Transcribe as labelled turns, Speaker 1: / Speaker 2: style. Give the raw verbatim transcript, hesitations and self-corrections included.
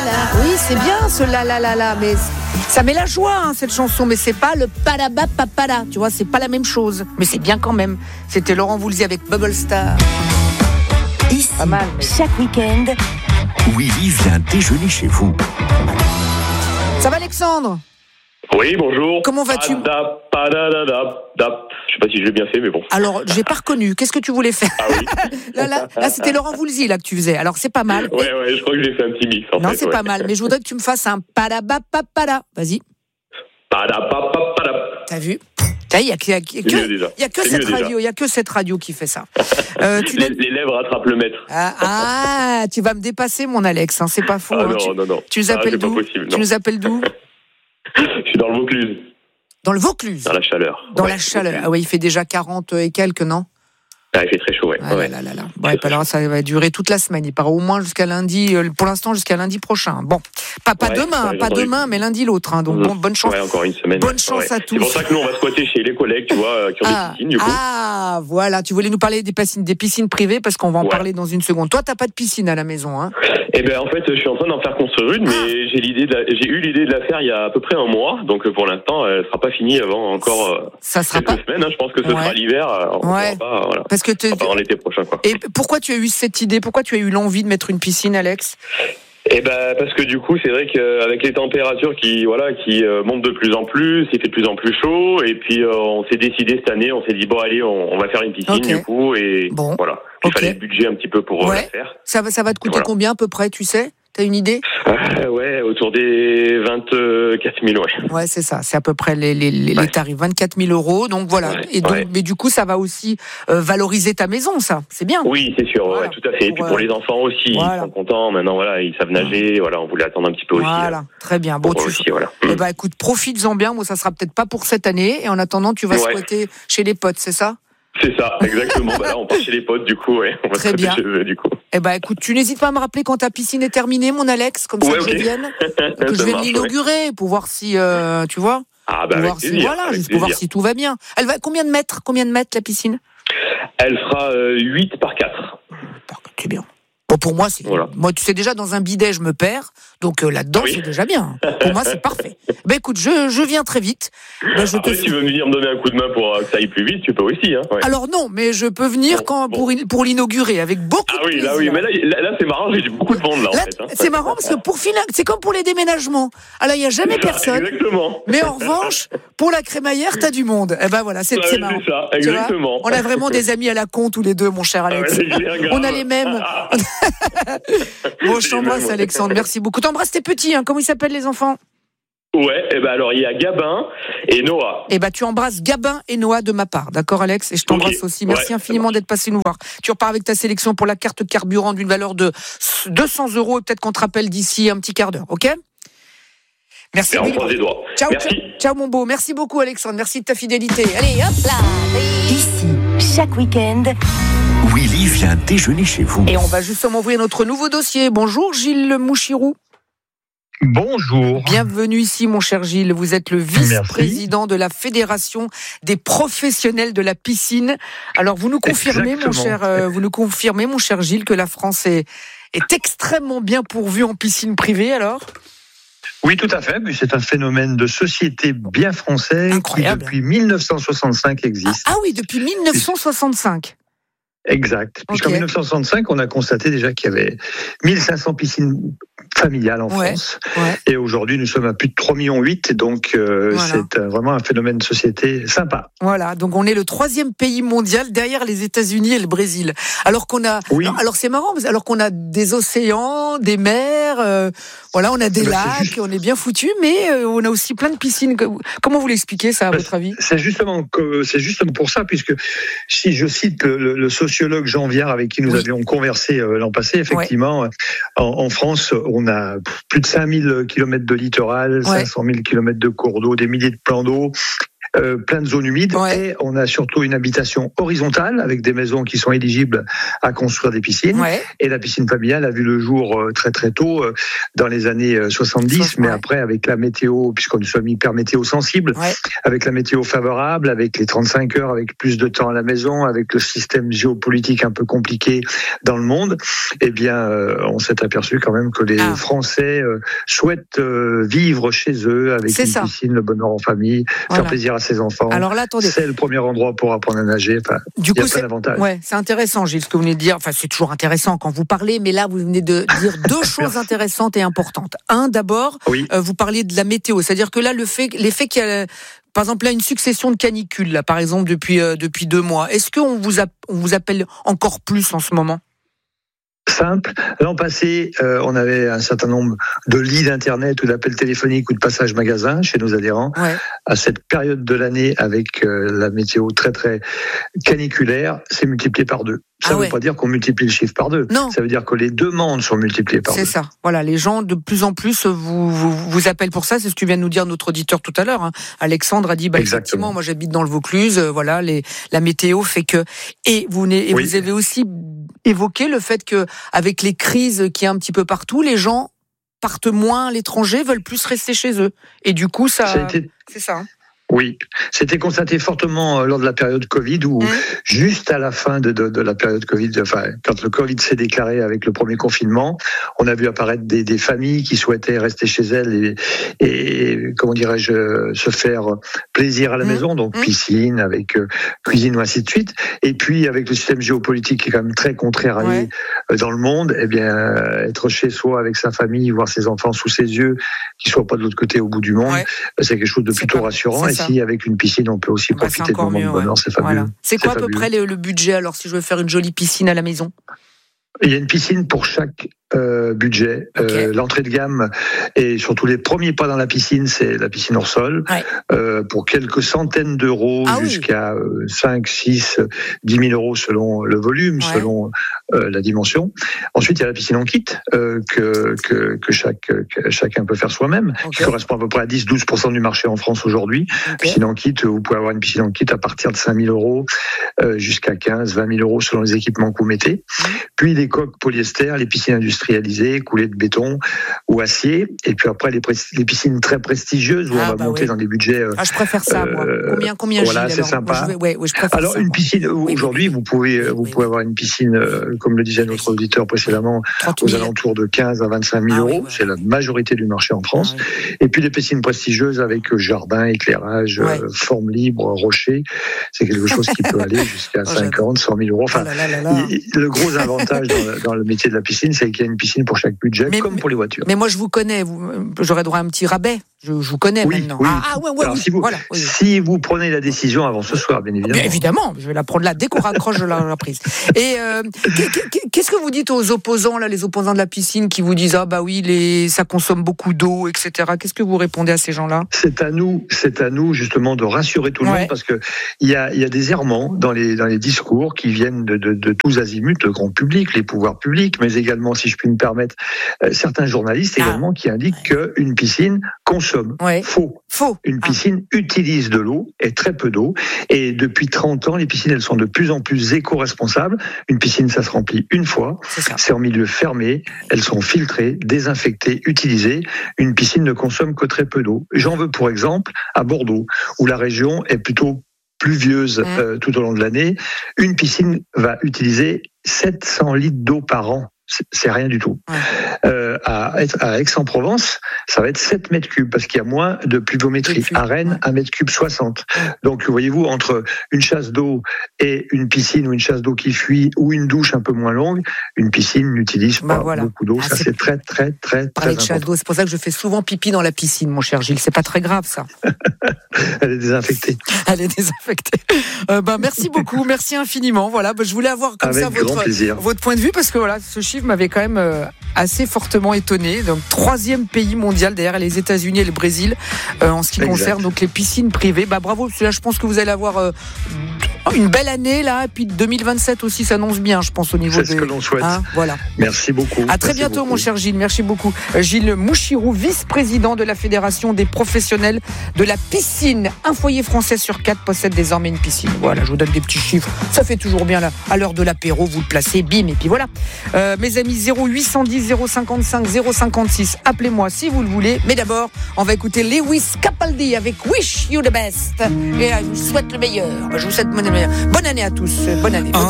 Speaker 1: Oui, c'est bien ce la la la la, mais ça met la joie hein, cette chanson, mais c'est pas le palaba papala, tu vois, c'est pas la même chose, mais c'est bien quand même. C'était Laurent Voulzy avec Bubble Star.
Speaker 2: Ici,
Speaker 1: pas mal, mais...
Speaker 2: chaque week-end,
Speaker 3: Willy vient déjeuner chez vous.
Speaker 1: Ça va Alexandre ?
Speaker 4: Oui, bonjour.
Speaker 1: Comment vas-tu ?
Speaker 4: Padap, padadadap, dap. Je sais pas si je l'ai bien fait, mais bon.
Speaker 1: Alors, j'ai pas reconnu. Qu'est-ce que tu voulais faire ?
Speaker 4: Ah oui.
Speaker 1: là, là, là, c'était Laurent Voulzy là que tu faisais. Alors, c'est pas mal.
Speaker 4: Ouais, ouais, je crois que j'ai fait un petit mix. En
Speaker 1: non,
Speaker 4: fait,
Speaker 1: c'est
Speaker 4: ouais.
Speaker 1: pas mal. Mais je voudrais que tu me fasses un padabapapala. Vas-y.
Speaker 4: Padapapapalap.
Speaker 1: T'as vu ? Il y a, y a, y a que, y a que cette radio, il y a que cette radio qui fait ça.
Speaker 4: Euh, tu les, les lèvres attrapent le maître.
Speaker 1: Ah, ah, tu vas me dépasser, mon Alex. Hein, c'est pas faux.
Speaker 4: Ah
Speaker 1: hein.
Speaker 4: non,
Speaker 1: tu,
Speaker 4: non, non.
Speaker 1: Tu nous appelles ah, d'où possible, Tu nous appelles d'où
Speaker 4: Je suis dans le Vaucluse.
Speaker 1: Dans le Vaucluse.
Speaker 4: Dans la chaleur.
Speaker 1: Dans
Speaker 4: ouais,
Speaker 1: la chaleur. Ah oui, il fait déjà quarante et quelques, non ?
Speaker 4: Ah, il fait très chaud, ouais.
Speaker 1: Ah,
Speaker 4: ouais.
Speaker 1: Là, là, là. Ouais, alors ça va durer toute la semaine. Il part au moins jusqu'à lundi, pour l'instant jusqu'à lundi prochain. Bon, pas, pas ouais, demain, ouais, pas demain, mais lundi l'autre. Hein. Donc mmh. bon, bonne chance.
Speaker 4: Ouais, encore une semaine.
Speaker 1: Bonne chance
Speaker 4: ouais.
Speaker 1: à tous.
Speaker 4: C'est pour ça que nous on va squatter chez les collègues, tu vois, qui ont
Speaker 1: ah,
Speaker 4: des piscines du coup.
Speaker 1: Ah, voilà. Tu voulais nous parler des piscines, des piscines privées parce qu'on va en ouais. parler dans une seconde. Toi, t'as pas de piscine à la maison, hein ?
Speaker 4: Eh ben en fait, je suis en train d'en faire construire une, mais ah. j'ai l'idée, de la, j'ai eu l'idée de la faire il y a à peu près un mois. Donc pour l'instant, elle sera pas finie avant encore.
Speaker 1: Ça sera
Speaker 4: quelques
Speaker 1: pas.
Speaker 4: semaines. Hein, je pense que ce ouais. sera l'hiver. On ouais. pas, voilà.
Speaker 1: Parce que te...
Speaker 4: pendant l'été prochain, quoi.
Speaker 1: Et pourquoi tu as eu cette idée ? Pourquoi tu as eu l'envie de mettre une piscine, Alex ?
Speaker 4: Eh ben parce que du coup c'est vrai qu'avec les températures qui voilà qui euh, montent de plus en plus, il fait de plus en plus chaud et puis euh, on s'est décidé cette année, on s'est dit bon allez on, on va faire une piscine okay. du coup et bon. voilà. Il okay. fallait le budget un petit peu pour ouais. la faire.
Speaker 1: Ça va ça va te coûter voilà. combien à peu près, tu sais ? T'as une idée ?
Speaker 4: euh, Ouais, autour des vingt-quatre mille, ouais.
Speaker 1: Ouais, c'est ça, c'est à peu près les, les, les ouais. tarifs, vingt-quatre mille euros. Donc voilà. Ouais. Et donc, ouais. mais du coup, ça va aussi euh, valoriser ta maison, ça. C'est bien.
Speaker 4: Oui, c'est sûr, voilà. ouais, tout à fait. Et puis pour les enfants aussi, voilà. ils sont contents. Maintenant, voilà, ils savent nager. Voilà, on voulait attendre un petit peu aussi.
Speaker 1: Voilà,
Speaker 4: là.
Speaker 1: Très bien. Bon, tu
Speaker 4: aussi, voilà.
Speaker 1: Eh ben, écoute, profites-en bien. Moi, ça sera peut-être pas pour cette année. Et en attendant, tu vas ouais. squatter chez les potes, c'est ça ?
Speaker 4: C'est ça, exactement. bah là, on part chez les potes, du coup, ouais. On va
Speaker 1: Très bien.
Speaker 4: Chez eux, du coup.
Speaker 1: Eh ben, écoute, tu n'hésites pas à me rappeler quand ta piscine est terminée, mon Alex, comme ça
Speaker 4: ouais,
Speaker 1: que
Speaker 4: okay.
Speaker 1: je vienne, que je vienne l'inaugurer, ouais. pour voir si, euh, tu vois.
Speaker 4: Ah bah
Speaker 1: pour
Speaker 4: avec
Speaker 1: voir
Speaker 4: plaisir,
Speaker 1: si, voilà,
Speaker 4: avec
Speaker 1: juste pour voir si tout va bien. Elle va combien de mètres, combien de mètres la piscine ?
Speaker 4: Elle fera euh, huit par quatre.
Speaker 1: Par quatre, c'est bien. Bon, pour moi, c'est. Voilà. Moi, tu sais déjà, dans un bidet, je me perds. Donc euh, là-dedans, oui. c'est déjà bien. Pour moi, c'est parfait. Ben écoute, je, je viens très vite. Ben, je
Speaker 4: Après, te... si tu veux venir me donner un coup de main pour que ça aille plus vite, tu peux aussi. Hein, ouais.
Speaker 1: Alors non, mais je peux venir bon, quand, bon. pour, pour l'inaugurer avec beaucoup
Speaker 4: ah,
Speaker 1: de
Speaker 4: oui,
Speaker 1: plaisir.
Speaker 4: Ah oui, là, oui, mais là, là, c'est marrant, j'ai beaucoup de monde là,
Speaker 1: là
Speaker 4: en fait. Hein.
Speaker 1: C'est marrant parce que pour finir, c'est comme pour les déménagements. Alors, il n'y a jamais personne.
Speaker 4: Exactement.
Speaker 1: Mais en revanche, pour la crémaillère, t'as du monde. Eh ben voilà, c'est,
Speaker 4: ah,
Speaker 1: c'est marrant.
Speaker 4: C'est ça, exactement.
Speaker 1: On a vraiment des amis à la con tous les deux, mon cher Alex. Ah, ouais, on a les mêmes. Bon, je t'embrasse, Alexandre. Merci beaucoup. T'embrasses tes petits, hein. Comment ils s'appellent les enfants ?
Speaker 4: Ouais, et ben alors il y a Gabin et Noah.
Speaker 1: Et ben tu embrasses Gabin et Noah de ma part, d'accord Alex ? Et je t'embrasse okay. aussi. Merci ouais, infiniment d'être passé nous voir. Tu repars avec ta sélection pour la carte carburant d'une valeur de deux cents euros. Et peut-être qu'on te rappelle d'ici un petit quart d'heure, ok ? Merci.
Speaker 4: Et on croise les doigts.
Speaker 1: Ciao,
Speaker 4: Merci.
Speaker 1: ciao, ciao mon beau. Merci beaucoup Alexandre. Merci de ta fidélité. Allez, hop là.
Speaker 2: Ici, chaque week-end,
Speaker 3: Willy vient déjeuner chez vous.
Speaker 1: Et on va justement ouvrir notre nouveau dossier. Bonjour Gilles Mouchirou.
Speaker 5: Bonjour.
Speaker 1: Bienvenue ici, mon cher Gilles. Vous êtes le vice-président Merci. de la Fédération des professionnels de la piscine. Alors, vous nous confirmez, Exactement. mon cher, euh, vous nous confirmez, mon cher Gilles, que la France est, est extrêmement bien pourvue en piscine privée, alors ?
Speaker 5: Oui, tout à fait. C'est un phénomène de société bien français
Speaker 1: Incroyable.
Speaker 5: qui, depuis dix-neuf cent soixante-cinq, existe.
Speaker 1: Ah, ah oui, depuis dix-neuf cent soixante-cinq.
Speaker 5: Exact. Puisqu'en okay. dix-neuf cent soixante-cinq, on a constaté déjà qu'il y avait mille cinq cents piscines familiales en ouais, France. Ouais. Et aujourd'hui, nous sommes à plus de trois virgule huit millions. Donc, euh, voilà. c'est euh, vraiment un phénomène de société sympa.
Speaker 1: Voilà. Donc, on est le troisième pays mondial derrière les États-Unis et le Brésil. Alors qu'on a. Oui. Alors, alors c'est marrant, alors qu'on a des océans, des mers, euh, voilà, on a des bah, lacs, juste... on est bien foutus, mais euh, on a aussi plein de piscines. Comment vous l'expliquez, ça, à bah, votre avis ?
Speaker 5: C'est justement, que, c'est justement pour ça, puisque si je cite le, le, le sociologue Jean Viard, avec qui nous oui. avions conversé euh, l'an passé, effectivement, ouais. en, en France, on a plus de cinq mille kilomètres de littoral, ouais. cinq cent mille kilomètres de cours d'eau, des milliers de plans d'eau. euh, plein de zones humides, ouais. et on a surtout une habitation horizontale avec des maisons qui sont éligibles à construire des piscines. Ouais. Et la piscine familiale a vu le jour euh, très très tôt euh, dans les années soixante-dix, ouais. mais après avec la météo, puisqu'on nous sommes hyper météo sensibles, ouais. avec la météo favorable, avec les trente-cinq heures, avec plus de temps à la maison, avec le système géopolitique un peu compliqué dans le monde, eh bien, euh, on s'est aperçu quand même que les ah. Français euh, souhaitent euh, vivre chez eux avec c'est une ça. piscine, le bonheur en famille, voilà. faire plaisir à ses enfants.
Speaker 1: Alors là, attendez.
Speaker 5: C'est le premier endroit pour apprendre à nager. Enfin,
Speaker 1: du
Speaker 5: il y
Speaker 1: coup,
Speaker 5: a plein d'avantages.
Speaker 1: Ouais, c'est intéressant, Gilles, ce que vous venez de dire. Enfin, c'est toujours intéressant quand vous parlez, mais là, vous venez de dire deux choses intéressantes et importantes. Un, d'abord, oui. euh, vous parliez de la météo, c'est-à-dire que là, le fait, l'effet qu'il y a, par exemple, là, une succession de canicules, là, par exemple, depuis euh, depuis deux mois. Est-ce qu'on vous a, on vous appelle encore plus en ce moment?
Speaker 5: Simple. L'an passé, euh, on avait un certain nombre de lits d'internet ou d'appels téléphoniques ou de passages magasins chez nos adhérents. Ouais. À cette période de l'année, avec euh, la météo très très caniculaire, c'est multiplié par deux. Ça ne ah ouais. veut pas dire qu'on multiplie le chiffre par deux. Non. Ça veut dire que les demandes sont multipliées par
Speaker 1: c'est
Speaker 5: deux.
Speaker 1: C'est ça. Voilà, les gens de plus en plus vous, vous, vous appellent pour ça. C'est ce que vient de nous dire notre auditeur tout à l'heure. Hein. Alexandre a dit, bah, effectivement, moi j'habite dans le Vaucluse. Euh, voilà, les, la météo fait que. Et vous, et oui. vous avez aussi évoqué le fait que, avec les crises qu'il y a un petit peu partout, les gens partent moins à l'étranger, veulent plus rester chez eux. Et du coup, ça, ça été... c'est ça. Hein.
Speaker 5: Oui, c'était constaté fortement lors de la période Covid où, mmh. juste à la fin de, de, de la période Covid, enfin, quand le Covid s'est déclaré avec le premier confinement, on a vu apparaître des, des familles qui souhaitaient rester chez elles et, et comment dirais-je, se faire plaisir à la mmh. maison, donc mmh. piscine, avec euh, cuisine ou ainsi de suite. Et puis, avec le système géopolitique qui est quand même très contrarié ouais. dans le monde, eh bien, être chez soi avec sa famille, voir ses enfants sous ses yeux, qu'ils soient pas de l'autre côté au bout du monde, ouais. c'est quelque chose de c'est plutôt pas, rassurant. Et si avec une piscine, on peut aussi bah, profiter de moments mieux, de bonheur, ouais. c'est fabuleux. Voilà.
Speaker 1: C'est quoi c'est à peu près le, le budget, alors, si je veux faire une jolie piscine à la maison?
Speaker 5: Il y a une piscine pour chaque euh, budget. Okay. Euh, l'entrée de gamme et surtout les premiers pas dans la piscine, c'est la piscine hors sol. Ouais. Euh, pour quelques centaines d'euros ah, jusqu'à oui. cinq, six, dix mille euros selon le volume, ouais. selon euh, la dimension. Ensuite, il y a la piscine en kit euh, que, que, que, chaque, que chacun peut faire soi-même, okay. qui correspond à peu près à dix à douze pour cent du marché en France aujourd'hui. Okay. Piscine en kit, vous pouvez avoir une piscine en kit à partir de cinq mille euros euh, jusqu'à quinze, vingt mille euros selon les équipements que vous mettez. Mmh. Puis les coques polyester, les piscines industrialisées, coulées de béton ou acier. Et puis après, les, pré- les piscines très prestigieuses où ah, on va bah monter oui. dans des budgets. Euh,
Speaker 1: ah, je préfère ça, moi. Combien, combien
Speaker 5: Voilà,
Speaker 1: Gilles,
Speaker 5: c'est sympa.
Speaker 1: Moi, je vais, ouais, ouais, je préfère
Speaker 5: alors,
Speaker 1: ça,
Speaker 5: une
Speaker 1: moi.
Speaker 5: piscine,
Speaker 1: oui,
Speaker 5: aujourd'hui, oui. vous pouvez, vous oui. pouvez avoir une piscine, euh, comme le disait notre auditeur précédemment, aux alentours de quinze à vingt-cinq mille ah, euros. Oui, ouais. C'est la majorité du marché en France. Ah, oui. Et puis, les piscines prestigieuses avec jardin, éclairage, ouais. euh, forme libre, rocher. C'est quelque chose qui peut aller jusqu'à oh, cinquante, cent mille euros. Enfin, oh là là là là. Il, le gros avantage dans le, dans le métier de la piscine, c'est qu'il y a une piscine pour chaque budget, mais, comme pour les voitures.
Speaker 1: Mais moi, je vous connais. Vous, j'aurais droit à un petit rabais. Je, je vous connais
Speaker 5: oui,
Speaker 1: maintenant.
Speaker 5: Oui.
Speaker 1: Ah, ah ouais, ouais,
Speaker 5: Alors,
Speaker 1: oui.
Speaker 5: si, vous,
Speaker 1: voilà, oui.
Speaker 5: si vous prenez la décision avant ce soir, bien évidemment.
Speaker 1: Bien évidemment, je vais la prendre là dès qu'on raccroche la, la prise. Et euh, qu'est-ce que vous dites aux opposants, là, les opposants de la piscine, qui vous disent ah bah oui, les, ça consomme beaucoup d'eau, et cetera. Qu'est-ce que vous répondez à ces gens-là?
Speaker 5: C'est à nous, c'est à nous justement de rassurer tout le ouais. monde, parce que il y a, il y a des errements dans les dans les discours qui viennent de, de, de tous azimuts, le grand public, les pouvoirs publics, mais également, si je puis me permettre, euh, certains journalistes également ah. qui indiquent ouais. qu'une piscine consomme. Ouais. Faux.
Speaker 1: Faux.
Speaker 5: Une piscine ah. utilise de l'eau et très peu d'eau. Et depuis trente ans, les piscines, elles sont de plus en plus éco-responsables. Une piscine, ça se remplit une fois. C'est, c'est en milieu fermé. Elles sont filtrées, désinfectées, utilisées. Une piscine ne consomme que très peu d'eau. J'en veux pour exemple à Bordeaux, où la région est plutôt pluvieuse mmh. euh, tout au long de l'année. Une piscine va utiliser sept cents litres d'eau par an. C'est rien du tout. Ouais. Euh, à, à Aix-en-Provence, ça va être sept mètres cubes parce qu'il y a moins de pluviométrie. À Rennes, un mètre cube soixante. Donc, voyez-vous, entre une chasse d'eau et une piscine ou une chasse d'eau qui fuit ou une douche un peu moins longue, une piscine n'utilise pas bah voilà. beaucoup d'eau. Ah, ça, c'est, c'est très, très, très, très important.
Speaker 1: Chasse d'eau, c'est pour ça que je fais souvent pipi dans la piscine, mon cher Gilles. C'est pas très grave, ça.
Speaker 5: Elle est désinfectée.
Speaker 1: Elle est désinfectée. Euh, bah, merci beaucoup, merci infiniment. Voilà, bah, je voulais avoir comme
Speaker 5: Avec
Speaker 1: ça votre, votre point de vue parce que voilà, ce chiffre m'avait quand même euh, assez fortement étonné. Donc, troisième pays mondial derrière les États-Unis et le Brésil euh, en ce qui exact. concerne donc les piscines privées. Bah bravo, parce que là je pense que vous allez avoir euh, Une belle année là, et puis deux mille vingt-sept aussi s'annonce bien, je pense, au niveau
Speaker 5: C'est
Speaker 1: des...
Speaker 5: ce que l'on souhaite.
Speaker 1: Hein, voilà.
Speaker 5: Merci beaucoup.
Speaker 1: À très
Speaker 5: Merci
Speaker 1: bientôt,
Speaker 5: beaucoup.
Speaker 1: mon cher Gilles. Merci beaucoup. Gilles Mouchirou, vice-président de la Fédération des professionnels de la piscine. Un foyer français sur quatre possède désormais une piscine. Voilà, je vous donne des petits chiffres. Ça fait toujours bien là, à l'heure de l'apéro, vous le placez, bim, et puis voilà. Euh, mes amis, zéro huit cent dix, zéro cinquante-cinq, zéro cinquante-six. Appelez-moi si vous le voulez. Mais d'abord, on va écouter Lewis Capaldi avec Wish You the Best. Et là, je vous souhaite le meilleur. Je vous souhaite bonne année. Bonne année à tous. Bonne année.